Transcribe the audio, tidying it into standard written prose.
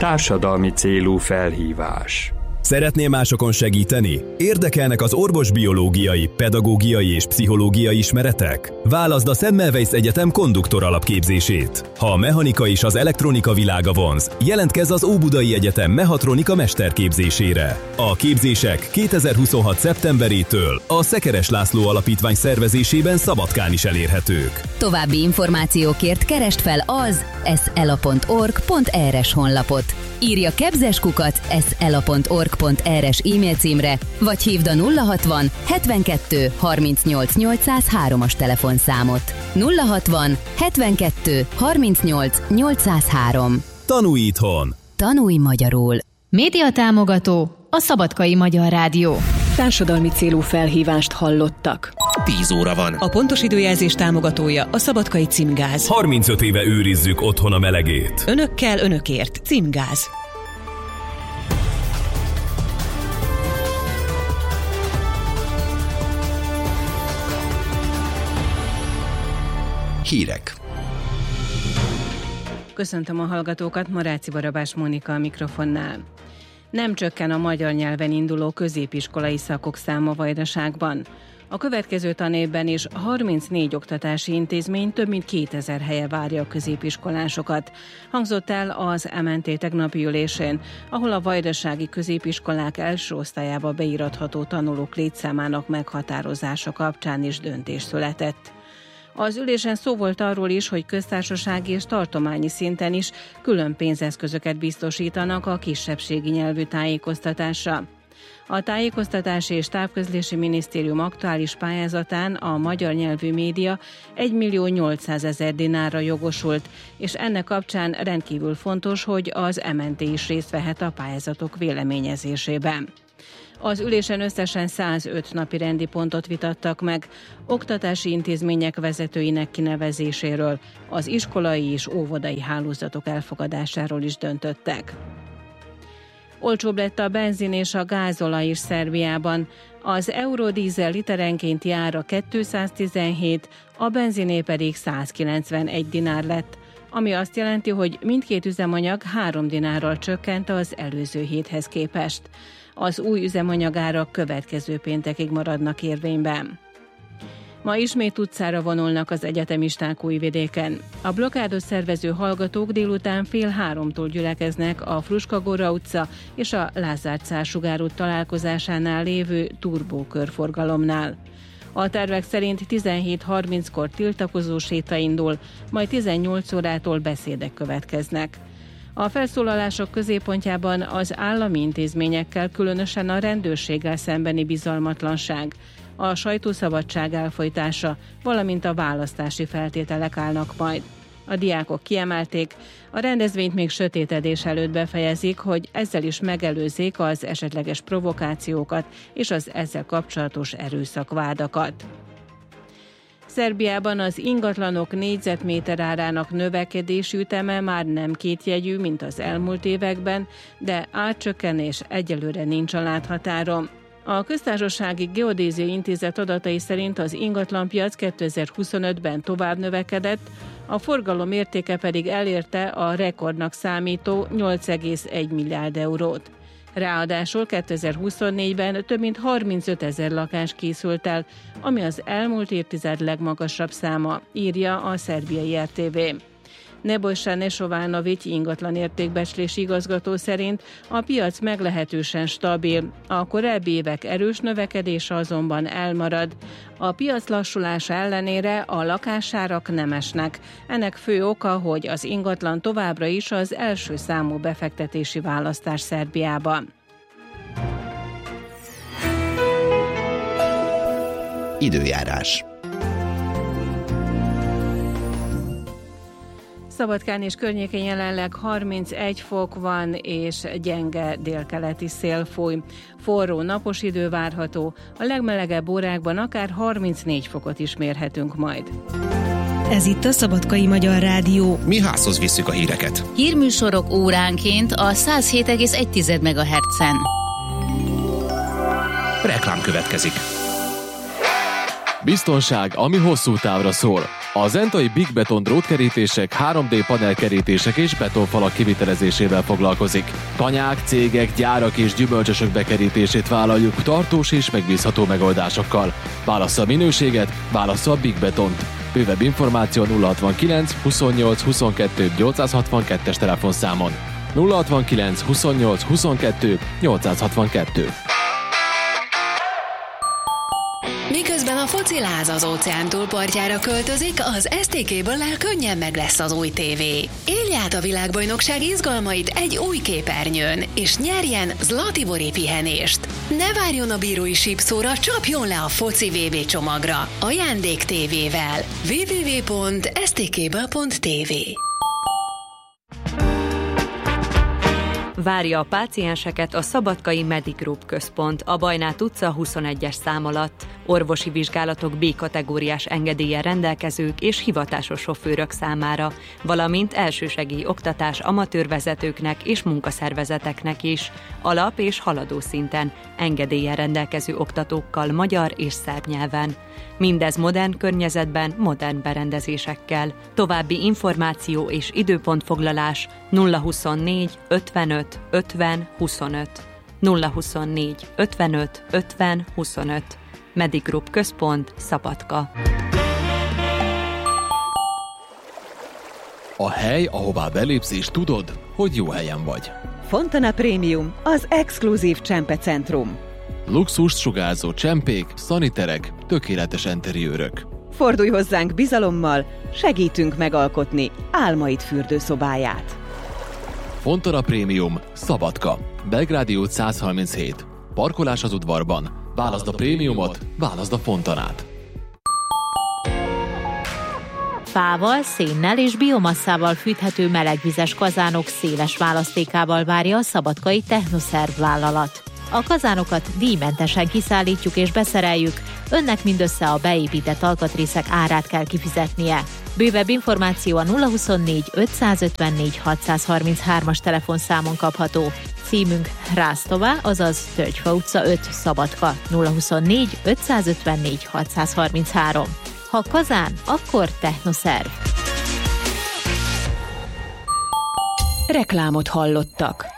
Társadalmi célú felhívás. Szeretnél másokon segíteni? Érdekelnek az orvosbiológiai, pedagógiai és pszichológiai ismeretek? Válaszd a Semmelweis Egyetem konduktor alapképzését. Ha a mechanika és az elektronika világa vonz, jelentkezz az Óbudai Egyetem mechatronika mesterképzésére. A képzések 2026. szeptemberétől a Szekeres László Alapítvány szervezésében Szabadkán is elérhetők. További információkért keresd fel az sela.org.rs honlapot. Írj a kebzeskukat sela.org.rs e-mail címre, vagy hívd a 060 72 38 803-as telefonszámot. 060 72 38 803. Tanulj itthon! Tanulj magyarul! Média támogató a Szabadkai Magyar Rádió. Társadalmi célú felhívást hallottak. 10 óra van. A pontos időjelzés támogatója a Szabadkai Címgáz. 35 éve őrizzük otthon a melegét. Önökkel, önökért. Címgáz. Hírek. Köszöntöm a hallgatókat, Maráci Barabás Mónika a mikrofonnál. Nem csökken a magyar nyelven induló középiskolai szakok száma Vajdaságban. A következő tanévben is 34 oktatási intézmény több mint 2000 helye várja a középiskolásokat. Hangzott el az MNT tegnapi ülésén, ahol a vajdasági középiskolák első osztályába beiratható tanulók létszámának meghatározása kapcsán is döntés született. Az ülésen szó volt arról is, hogy köztársasági és tartományi szinten is külön pénzeszközöket biztosítanak a kisebbségi nyelvű tájékoztatásra. A Tájékoztatási és Távközlési Minisztérium aktuális pályázatán a magyar nyelvű média 1.800.000 dinárra jogosult, és ennek kapcsán rendkívül fontos, hogy az MNT is részt vehet a pályázatok véleményezésében. Az ülésen összesen 105 napi rendi pontot vitattak meg, oktatási intézmények vezetőinek kinevezéséről, az iskolai és óvodai hálózatok elfogadásáról is döntöttek. Olcsóbb lett a benzin és a gázolaj is Szerbiában. Az eurodízel literenkénti ára 217, a benziné pedig 191 dinár lett, ami azt jelenti, hogy mindkét üzemanyag 3 dinárral csökkent az előző héthez képest. Az új üzemanyagárak következő péntekig maradnak érvényben. Ma ismét utcára vonulnak az egyetemisták Újvidéken. A blokkádot szervező hallgatók délután 2:30-tól gyülekeznek a Fruskagora utca és a Lázár Cár-Sugár út találkozásánál lévő turbókörforgalomnál. A tervek szerint 17:30-kor tiltakozó séta indul, majd 18 órától beszédek következnek. A felszólalások középpontjában az állami intézményekkel, különösen a rendőrséggel szembeni bizalmatlanság, a sajtószabadság elfojtása, valamint a választási feltételek állnak majd. A diákok kiemelték, a rendezvényt még sötétedés előtt befejezik, hogy ezzel is megelőzzék az esetleges provokációkat és az ezzel kapcsolatos erőszakvádakat. Szerbiában az ingatlanok négyzetméter árának növekedési üteme már nem kétjegyű, mint az elmúlt években, de átcsökkenés egyelőre nincs a láthatáron. A Köztársasági Geodéziai Intézet adatai szerint az ingatlanpiac 2025-ben tovább növekedett, a forgalom értéke pedig elérte a rekordnak számító 8,1 milliárd eurót. Ráadásul 2024-ben több mint 35 000 lakás készült el, ami az elmúlt évtized legmagasabb száma, írja a szerbiai RTV. Nebojša Nešovánovics ingatlan értékbecslési igazgató szerint a piac meglehetősen stabil, a korábbi évek erős növekedése azonban elmarad. A piac lassulása ellenére a lakásárak nem esnek. Ennek fő oka, hogy az ingatlan továbbra is az első számú befektetési választás Szerbiában. Időjárás. Szabadkán és környékén jelenleg 31 fok van, és gyenge délkeleti szél fúj. Forró, napos idő várható, a legmelegebb órákban akár 34 fokot is mérhetünk majd. Ez itt a Szabadkai Magyar Rádió. Mi házhoz visszük a híreket. Hírműsorok óránként a 107,1 MHz-en. Reklám következik. Biztonság, ami hosszú távra szól. A zentai Big Beton drótkerítések, 3D panelkerítések és betonfalak kivitelezésével foglalkozik. Tanyák, cégek, gyárak és gyümölcsösök bekerítését vállaljuk tartós és megbízható megoldásokkal. Válassza a minőséget, válassza a Big Betont. Bővebb információ 069 28 22 862-es telefonszámon. 069 28 22 862. Miközben a fociláz az óceán túlpartjára költözik, az STK-ből könnyen meg lesz az új tévé. Élj át a világbajnokság izgalmait egy új képernyőn, és nyerjen Zlatibori pihenést. Ne várjon a bírói sípszóra, csapjon le a foci VB csomagra. Ajándék tévével. www.stkből.tv. Várja a pácienseket a Szabadkai Medigroup központ, a Bajnát utca 21-es szám alatt. Orvosi vizsgálatok B-kategóriás engedéllyel rendelkezők és hivatásos sofőrök számára, valamint elsősegély oktatás amatőrvezetőknek és munkaszervezeteknek is, alap- és haladó szinten, engedéllyel rendelkező oktatókkal magyar és szerb nyelven. Mindez modern környezetben, modern berendezésekkel. További információ és időpontfoglalás 024 55 50 25. 024 55 50 25. Medigroup központ, Szabadka. A hely, ahová belépsz és tudod, hogy jó helyen vagy. Fontana Premium, az exkluzív csempecentrum. Luxust sugárzó csempék, szaniterek, tökéletes enteriőrök. Fordulj hozzánk bizalommal, segítünk megalkotni álmaid fürdőszobáját. Fontana Premium, Szabadka, Belgrádi út 137. Parkolás az udvarban. Válaszd a prémiumot, válaszd a Fontanát. Fával, szénnel és biomasszával fűthető melegvizes kazánok széles választékával várja a szabadkai Technoszerv vállalat. A kazánokat díjmentesen kiszállítjuk és beszereljük, önnek mindössze a beépített alkatrészek árát kell kifizetnie. Bővebb információ a 024 554 633-as telefonszámon kapható. Címünk Rásztová, azaz Tölgyfa utca 5, Szabadka, 024 554 633. Ha kazán, akkor Technoszerv. Reklámot hallottak.